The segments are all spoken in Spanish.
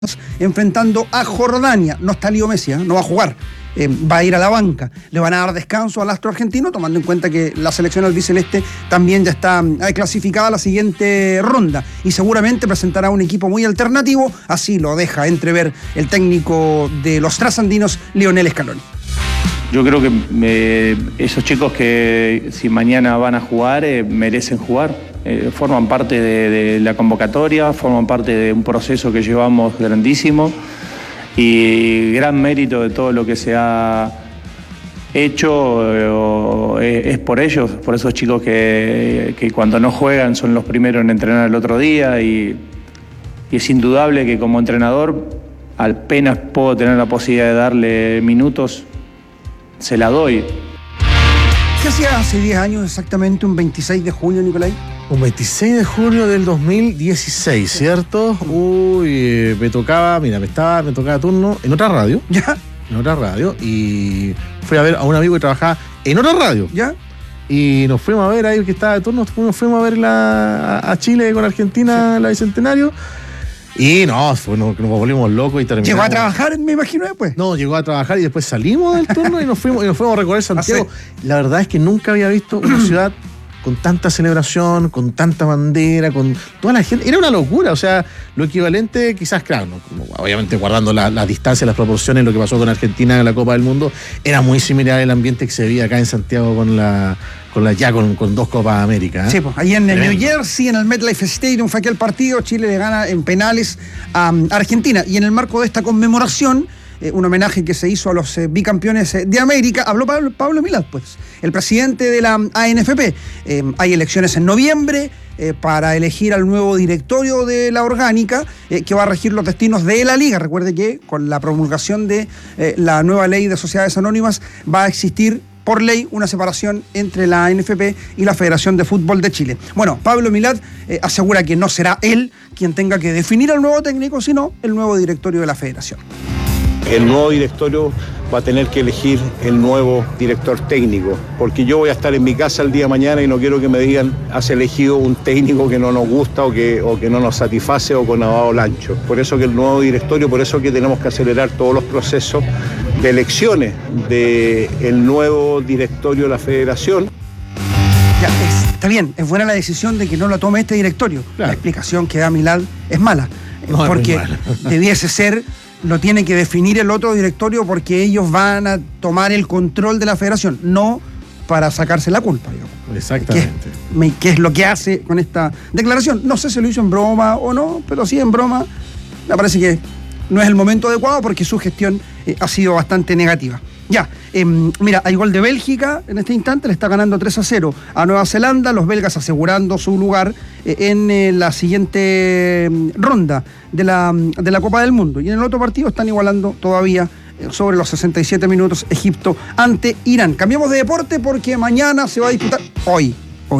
enfrentando a Jordania. No está Leo Messi, no va a jugar. Va a ir a la banca. Le van a dar descanso al astro argentino, tomando en cuenta que la selección albiceleste también ya está clasificada a la siguiente ronda y seguramente presentará un equipo muy alternativo. Así lo deja entrever el técnico de los trasandinos, Lionel Scaloni. Yo creo que esos chicos que si mañana van a jugar, merecen jugar. Forman parte de la convocatoria, forman parte de un proceso que llevamos grandísimo y gran mérito de todo lo que se ha hecho es por ellos, por esos chicos que cuando no juegan son los primeros en entrenar el otro día y es indudable que como entrenador apenas puedo tener la posibilidad de darle minutos, se la doy. ¿Qué hacía hace 10 años exactamente, un 26 de junio, Nicolai? Un 26 de junio del 2016, ¿cierto? Uy, me tocaba turno en otra radio. ¿Ya? En otra radio. Y fui a ver a un amigo que trabajaba en otra radio. ¿Ya? Y nos fuimos a ver ahí que estaba de turno, nos fuimos a ver a Chile con Argentina, sí, la Bicentenario. Y nos volvimos locos y terminamos. ¿Llegó a trabajar, me imagino, después? No, llegó a trabajar y después salimos del turno y nos fuimos a recorrer Santiago. La verdad es que nunca había visto una ciudad con tanta celebración, con tanta bandera, con toda la gente. Era una locura, o sea, lo equivalente, quizás, claro, obviamente guardando las distancias, las proporciones, lo que pasó con Argentina en la Copa del Mundo, era muy similar al ambiente que se veía acá en Santiago con dos Copas América. Sí, pues ahí en New Jersey, en el MetLife Stadium, fue aquel partido. Chile le gana en penales a Argentina. Y en el marco de esta conmemoración, un homenaje que se hizo a los bicampeones de América, habló Pablo Milad, pues, el presidente de la ANFP. Hay elecciones en noviembre para elegir al nuevo directorio de la orgánica que va a regir los destinos de la liga. Recuerde que con la promulgación de la nueva ley de sociedades anónimas va a existir por ley una separación entre la ANFP y la Federación de Fútbol de Chile. Bueno, Pablo Milad asegura que no será él quien tenga que definir al nuevo técnico, sino el nuevo directorio de la federación. El nuevo directorio va a tener que elegir el nuevo director técnico, porque yo voy a estar en mi casa el día de mañana y no quiero que me digan has elegido un técnico que no nos gusta o que no nos satisface o con dado el ancho. Por eso que el nuevo directorio, por eso que tenemos que acelerar todos los procesos de elecciones del nuevo directorio de la federación. Ya, está bien, es buena la decisión de que no la tome este directorio. Claro. La explicación que da Milad es mala, porque debiese ser... Lo tiene que definir el otro directorio porque ellos van a tomar el control de la federación, no para sacarse la culpa, digamos. Exactamente. ¿Qué es lo que hace con esta declaración? No sé si lo hizo en broma o no, pero sí en broma me parece que no es el momento adecuado porque su gestión ha sido bastante negativa. Ya, mira, hay gol de Bélgica en este instante, le está ganando 3-0 a Nueva Zelanda, los belgas asegurando su lugar en la siguiente ronda de la Copa del Mundo. Y en el otro partido están igualando todavía sobre los 67 minutos Egipto ante Irán. Cambiamos de deporte porque mañana se va a disputar, hoy.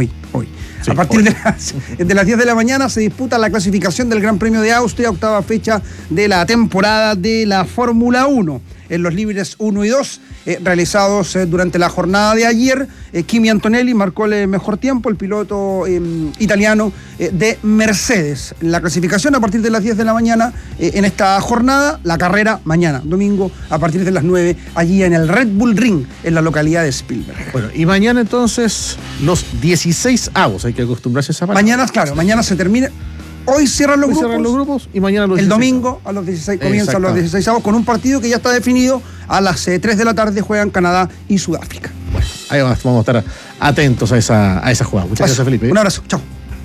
Sí, a partir de las 10 de la mañana se disputa la clasificación del Gran Premio de Austria, octava fecha de la temporada de la Fórmula 1. En los libres 1 y 2, realizados durante la jornada de ayer, Kimi Antonelli marcó el mejor tiempo, el piloto italiano de Mercedes. La clasificación a partir de las 10 de la mañana en esta jornada, la carrera mañana, domingo, a partir de las 9, allí en el Red Bull Ring, en la localidad de Spielberg. Bueno, y mañana entonces los 16 avos, hay que acostumbrarse a esa palabra. Mañana, claro, mañana se termina. Hoy cierran los grupos y mañana los 16. El domingo a los 16 comienzan los 16 avos con un partido que ya está definido. A las 3 de la tarde juegan Canadá y Sudáfrica. Bueno, ahí vamos a estar atentos a esa jugada. Muchas gracias, Felipe. Un abrazo, chao.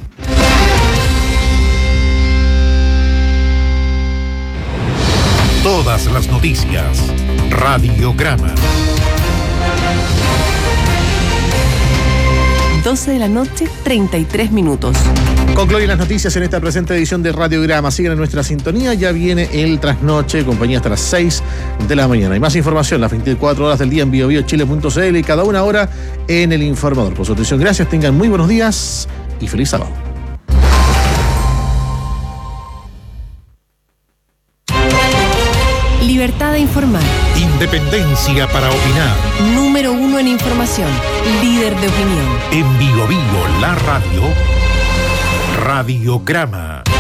Todas las noticias. Radiograma. 12 de la noche, 33 minutos. Concluyen las noticias en esta presente edición de Radiograma. Sigan en nuestra sintonía, ya viene el trasnoche, compañía hasta las 6 de la mañana. Hay más información las 24 horas del día en biobiochile.cl y cada una hora en El Informador. Por su atención, gracias, tengan muy buenos días y feliz sábado. Libertad de informar. Independencia para opinar. Número 1 en información. Líder de opinión. En Bio Bio, la radio. Radiograma.